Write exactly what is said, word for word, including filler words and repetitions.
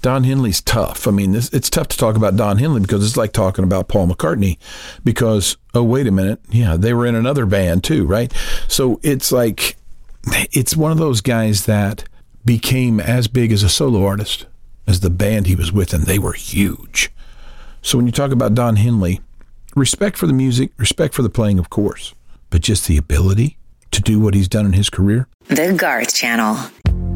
Don Henley's tough. I mean, this, it's tough to talk about Don Henley because it's like talking about Paul McCartney because, oh, wait a minute. Yeah, they were in another band too, right? So it's like, it's one of those guys that became as big as a solo artist as the band he was with, and they were huge. So when you talk about Don Henley, respect for the music, respect for the playing, of course, but just the ability to do what he's done in his career. The Garth Channel.